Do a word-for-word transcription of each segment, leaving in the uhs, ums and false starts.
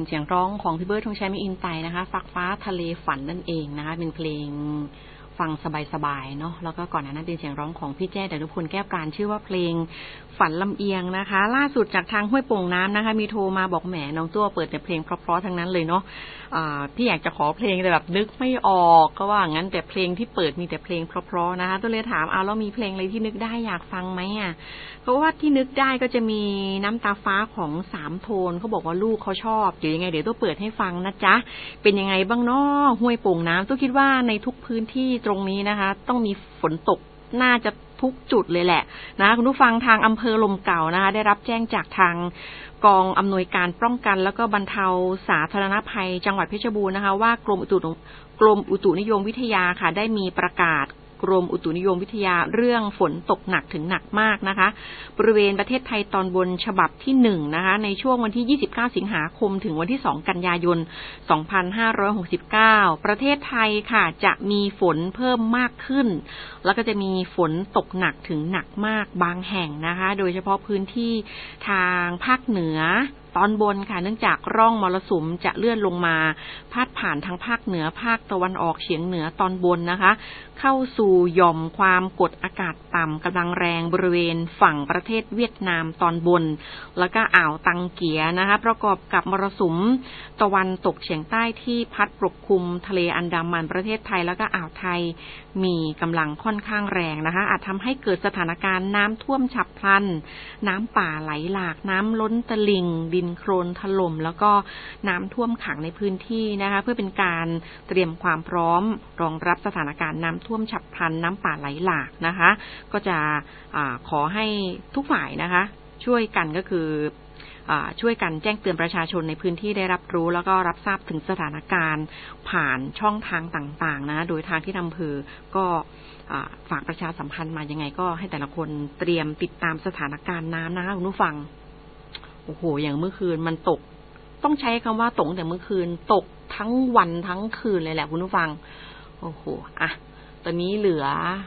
เสียงร้องของพี่เบิร์ดธงชัยไม่อินไตนะคะฝักฟ้าทะเลฝันนั่นเองนะคะเป็นเพลงฟังสบายๆเนาะแล้วก็ก่อนหน้านั้นเป็นเสียงร้องของพี่แจ้ดนุพลแก้วการชื่อว่าเพลงฝันลำเอียงนะคะล่าสุดจากทางห้วยโป่งน้ำนะคะมีโทรมาบอกแหมน้องตัวเปิดแต่เพลงเพราะๆทั้งนั้นเลยเนาะพี่อยากจะขอเพลงแต่แบบนึกไม่ออกก็ว่างั้นแต่เพลงที่เปิดมีแต่เพลงเพราะๆนะคะตัวเลยถามเอาแล้วมีเพลงอะไรที่นึกได้อยากฟังไหมอ่ะเพราะว่าที่นึกได้ก็จะมีน้ำตาฟ้าของสามโทนเขาบอกว่าลูกเขาชอบเดี๋ยวยังไงเดี๋ยวตัวเปิดให้ฟังนะจ๊ะเป็นยังไงบ้างเนาะห้วยโป่งน้ำตัวคิดว่าในทุกพื้นที่ตรงนี้นะคะต้องมีฝนตกน่าจะทุกจุดเลยแหละนะคุณผู้ฟังทางอำเภอลมเก่านะคะได้รับแจ้งจากทางกองอำนวยการป้องกันแล้วก็บรรเทาสาธารณภัยจังหวัดเพชรบูรณ์นะคะว่ากรมอุตุกรมอุตุนิยมวิทยาค่ะได้มีประกาศกรมอุตุนิยมวิทยาเรื่องฝนตกหนักถึงหนักมากนะคะบริเวณประเทศไทยตอนบนฉบับที่หนึ่งนะคะในช่วงวันที่ยี่สิบเก้าสิงหาคมถึงวันที่สองกันยายนสองพันห้าร้อยหกสิบเก้าประเทศไทยค่ะจะมีฝนเพิ่มมากขึ้นแล้วก็จะมีฝนตกหนักถึงหนักมากบางแห่งนะคะโดยเฉพาะพื้นที่ทางภาคเหนือตอนบนค่ะเนื่องจากร่องมรสุมจะเลื่อนลงมาพาดผ่านทางภาคเหนือภาคตะวันออกเฉียงเหนือตอนบนนะคะเข้าสู่หย่อมความกดอากาศต่ำกำลังแรงบริเวณฝั่งประเทศเวียดนามตอนบนแล้วก็อ่าวตังเกียนะคะประกอบกับมรสุมตะวันตกเฉียงใต้ที่พัดปกคลุมทะเลอันดามันประเทศไทยแล้วก็อ่าวไทยมีกำลังค่อนข้างแรงนะคะอาจทำให้เกิดสถานการณ์น้ำท่วมฉับพลันน้ำป่าไหลหลากน้ำล้นตลิ่งดินโคลนถล่มแล้วก็น้ำท่วมขังในพื้นที่นะคะเพื่อเป็นการเตรียมความพร้อมรองรับสถานการณ์น้ำท่วมฉับพลันน้ำป่าไหลหลากนะคะก็จะอ่าขอให้ทุกฝ่ายนะคะช่วยกันก็คือช่วยกันแจ้งเตือนประชาชนในพื้นที่ได้รับรู้แล้วก็รับทราบถึงสถานการณ์ผ่านช่องทางต่างๆนะโดยทางที่อำเภอก็ฝากประชาสัมพันธ์มายังไงก็ให้แต่ละคนเตรียมติดตามสถานการณ์น้ำนะคะคุณผู้ฟังโอ้โหอย่างเมื่อคืนมันตกต้องใช้คำว่าตกแต่เมื่อคืนตกทั้งวันทั้งคืนเลยแหละคุณผู้ฟังโอ้โหอ่ะตอนนี้เหลือ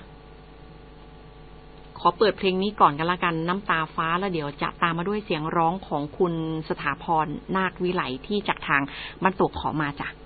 ขอเปิดเพลงนี้ก่อนกันละกันน้ำตาฟ้าแล้วเดี๋ยวจะตามมาด้วยเสียงร้องของคุณสถาพรนาควิไลที่จากทางบ้านตกขอมาจ้ะ